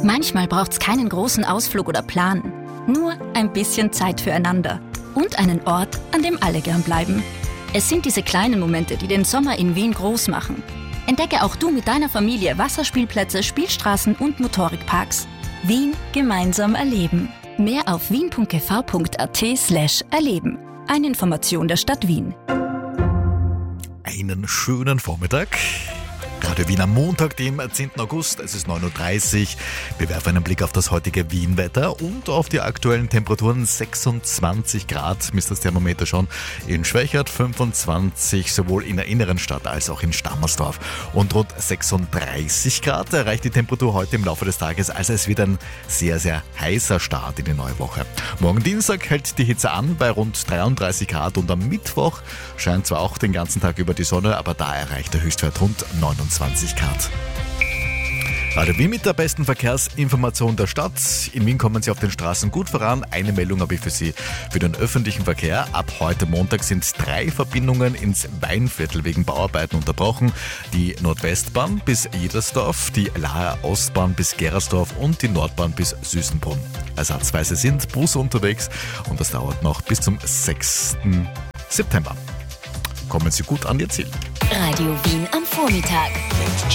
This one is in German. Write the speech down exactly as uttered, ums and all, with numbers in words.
Manchmal braucht's keinen großen Ausflug oder Plan. Nur ein bisschen Zeit füreinander. Und einen Ort, an dem alle gern bleiben. Es sind diese kleinen Momente, die den Sommer in Wien groß machen. Entdecke auch du mit deiner Familie Wasserspielplätze, Spielstraßen und Motorikparks. Wien gemeinsam erleben. Mehr auf wien.gv.at slash erleben. Eine Information der Stadt Wien. Einen schönen Vormittag. Radio Wien am Montag, dem zehnten August, es ist neun Uhr dreißig. Wir werfen einen Blick auf das heutige Wien-Wetter und auf die aktuellen Temperaturen. sechsundzwanzig Grad misst das Thermometer schon in Schwächert, fünfundzwanzig sowohl in der inneren Stadt als auch in Stammersdorf. Und rund sechsunddreißig Grad erreicht die Temperatur heute im Laufe des Tages, also es wird ein sehr, sehr heißer Start in die neue Woche. Morgen Dienstag hält die Hitze an bei rund dreiunddreißig Grad und am Mittwoch scheint zwar auch den ganzen Tag über die Sonne, aber da erreicht der Höchstwert rund neunundzwanzig Grad. Radio Wien mit der besten Verkehrsinformation der Stadt. In Wien kommen Sie auf den Straßen gut voran. Eine Meldung habe ich für Sie für den öffentlichen Verkehr. Ab heute Montag sind drei Verbindungen ins Weinviertel wegen Bauarbeiten unterbrochen. Die Nordwestbahn bis Jedersdorf, die Laher Ostbahn bis Gerasdorf und die Nordbahn bis Süßenbrunn. Ersatzweise sind Busse unterwegs und das dauert noch bis zum sechsten September. Kommen Sie gut an Ihr Ziel. Radio Wien am Vormittag.